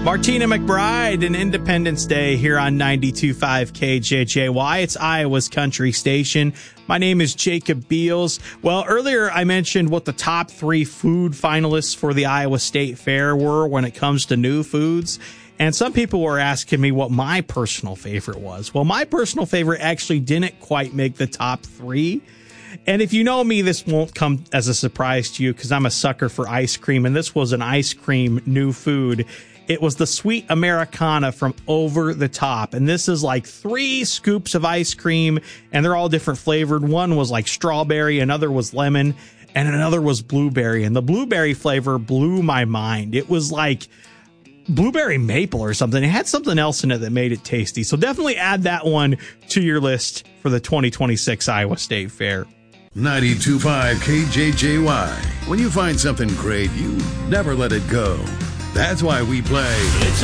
Martina McBride and Independence Day here on 92.5 KJJY. It's Iowa's country station. My name is Jacob Beals. Well, earlier I mentioned what the top 3 food finalists for the Iowa State Fair were when it comes to new foods. And some people were asking me what my personal favorite was. Well, my personal favorite actually didn't quite make the top 3. And if you know me, this won't come as a surprise to you because I'm a sucker for ice cream. And this was an ice cream new food. It was the Sweet Americana from Over the Top. And this is like 3 scoops of ice cream, and they're all different flavored. One was like strawberry, another was lemon, and another was blueberry. And the blueberry flavor blew my mind. It was like blueberry maple or something. It had something else in it that made it tasty. So definitely add that one to your list for the 2026 Iowa State Fair. 92.5 KJJY. When you find something great, you never let it go. That's why we play. It's